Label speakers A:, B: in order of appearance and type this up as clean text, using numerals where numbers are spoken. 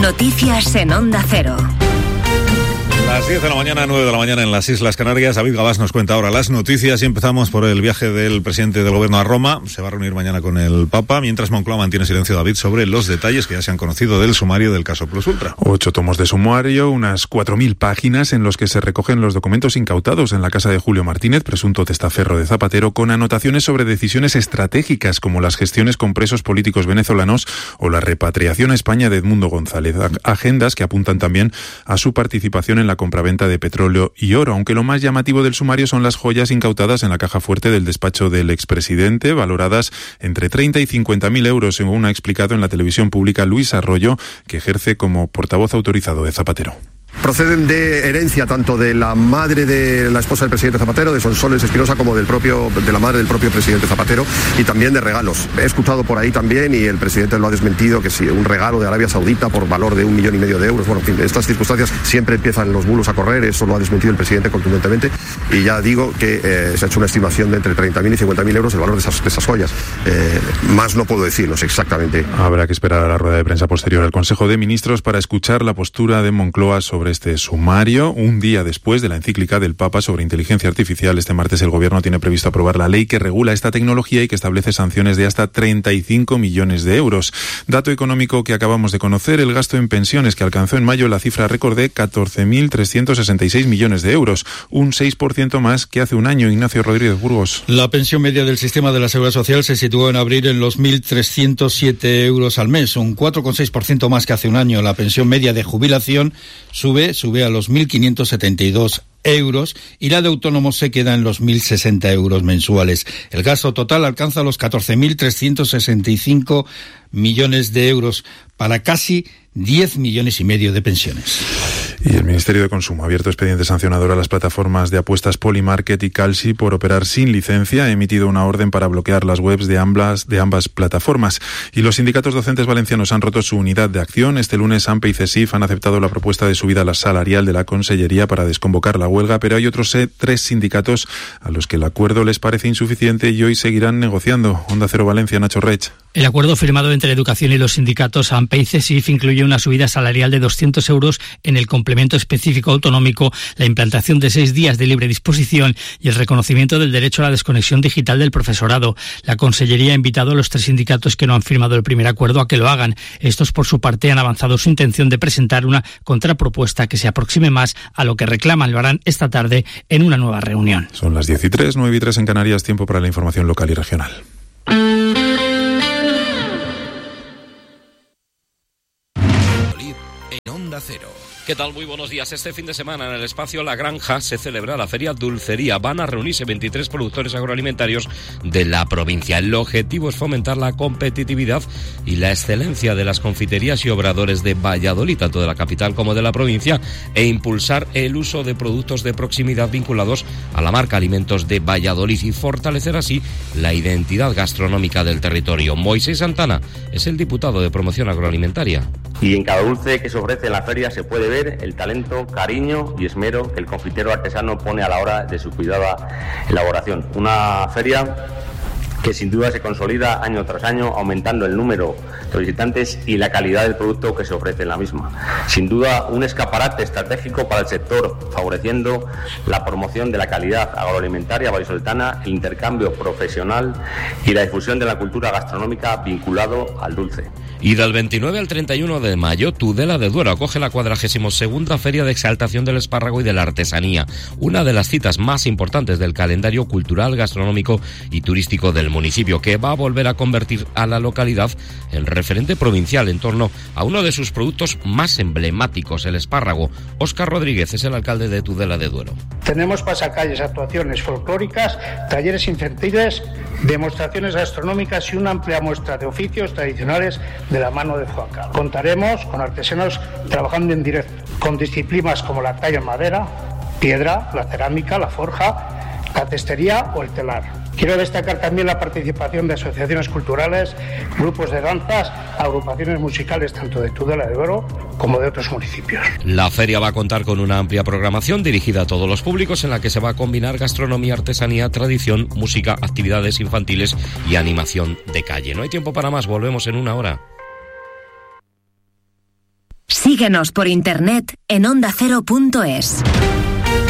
A: Noticias en Onda Cero.
B: Las 10 de la mañana, 9 de la mañana en las Islas Canarias. David Gabás nos cuenta ahora las noticias y empezamos por el viaje del presidente del gobierno a Roma. Se va a reunir mañana con el Papa, mientras Moncloa mantiene silencio, David, sobre los detalles que ya se han conocido del sumario del caso Plus Ultra.
C: 8 tomos de sumario, unas 4.000 páginas en los que se recogen los documentos incautados en la casa de Julio Martínez, presunto testaferro de Zapatero, con anotaciones sobre decisiones estratégicas como las gestiones con presos políticos venezolanos o la repatriación a España de Edmundo González. Agendas que apuntan también a su participación en la compraventa de petróleo y oro, aunque lo más llamativo del sumario son las joyas incautadas en la caja fuerte del despacho del expresidente, valoradas entre 30 y 50.000 euros, según ha explicado en la televisión pública Luis Arroyo, que ejerce como portavoz autorizado de Zapatero.
D: Proceden de herencia tanto de la madre de la esposa del presidente Zapatero, de Sonsoles Espinosa, como de la madre del propio presidente Zapatero, y también de regalos. He escuchado por ahí también, y el presidente lo ha desmentido, que si un regalo de Arabia Saudita por valor de 1,5 millones de euros. Bueno, en fin, estas circunstancias siempre empiezan los bulos a correr, eso lo ha desmentido el presidente contundentemente, y ya digo que se ha hecho una estimación de entre 30.000 y 50.000 euros el valor de esas joyas. Más no puedo decir, no sé exactamente.
C: Habrá que esperar a la rueda de prensa posterior al Consejo de Ministros para escuchar la postura de Moncloa sobre este sumario. Un día después de la encíclica del Papa sobre inteligencia artificial, este martes el Gobierno tiene previsto aprobar la ley que regula esta tecnología y que establece sanciones de hasta 35 millones de euros. Dato económico que acabamos de conocer: el gasto en pensiones, que alcanzó en mayo la cifra récord de 14.366 millones de euros, un 6% más que hace un año. Ignacio Rodríguez Burgos.
E: La pensión media del sistema de la Seguridad Social se situó en abril en los 1.307 euros al mes, un 4,6% más que hace un año. La pensión media de jubilación sube a los 1.572 euros y la de autónomos se queda en los 1.060 euros mensuales. El gasto total alcanza los 14.365 millones de euros para casi 10 millones y medio de pensiones.
C: Y el Ministerio de Consumo ha abierto expediente sancionador a las plataformas de apuestas Polymarket y Kalshi por operar sin licencia. Ha emitido una orden para bloquear las webs de ambas plataformas. Y los sindicatos docentes valencianos han roto su unidad de acción. Este lunes AMPE y CESIF han aceptado la propuesta de subida salarial de la Consellería para desconvocar la huelga, pero hay otros 3 sindicatos a los que el acuerdo les parece insuficiente y hoy seguirán negociando. Onda Cero Valencia, Nacho Rech.
F: El acuerdo firmado entre Educación y los sindicatos AMPE y CESIF incluye una subida salarial de 200 euros en el complemento específico autonómico, la implantación de 6 días de libre disposición y el reconocimiento del derecho a la desconexión digital del profesorado. La Consellería ha invitado a los 3 sindicatos que no han firmado el primer acuerdo a que lo hagan. Estos, por su parte, han avanzado su intención de presentar una contrapropuesta que se aproxime más a lo que reclaman. Lo harán esta tarde en una nueva reunión.
C: Son las 10:03, 9:03 en Canarias. Tiempo para la información local y regional.
G: ¿Qué tal? Muy buenos días. Este fin de semana en el espacio La Granja se celebra la Feria Dulcería. Van a reunirse 23 productores agroalimentarios de la provincia. El objetivo es fomentar la competitividad y la excelencia de las confiterías y obradores de Valladolid, tanto de la capital como de la provincia, e impulsar el uso de productos de proximidad vinculados a la marca Alimentos de Valladolid y fortalecer así la identidad gastronómica del territorio. Moisés Santana es el diputado de Promoción Agroalimentaria.
H: Y en cada dulce que se ofrece en la feria se puede ver el talento, cariño y esmero que el confitero artesano pone a la hora de su cuidada elaboración. Una feria que sin duda se consolida año tras año, aumentando el número de visitantes y la calidad del producto que se ofrece en la misma. Sin duda, un escaparate estratégico para el sector, favoreciendo la promoción de la calidad agroalimentaria vallisoletana, el intercambio profesional y la difusión de la cultura gastronómica vinculado al dulce.
G: Y del 29 al 31 de mayo, Tudela de Duero acoge la 42ª Feria de Exaltación del Espárrago y de la Artesanía, una de las citas más importantes del calendario cultural, gastronómico y turístico del municipio, que va a volver a convertir a la localidad en referente provincial en torno a uno de sus productos más emblemáticos, el espárrago. Óscar Rodríguez es el alcalde de Tudela de Duero.
I: Tenemos pasacalles, actuaciones folclóricas, talleres infantiles, demostraciones gastronómicas y una amplia muestra de oficios tradicionales de la mano de Juan Carlos. Contaremos con artesanos trabajando en directo, con disciplinas como la talla en madera, piedra, la cerámica, la forja, la cestería o el telar. Quiero destacar también la participación de asociaciones culturales, grupos de danzas, agrupaciones musicales tanto de Tudela de Duero como de otros municipios.
G: La feria va a contar con una amplia programación dirigida a todos los públicos, en la que se va a combinar gastronomía, artesanía, tradición, música, actividades infantiles y animación de calle. No hay tiempo para más, volvemos en una hora.
A: Síguenos por internet en ondacero.es.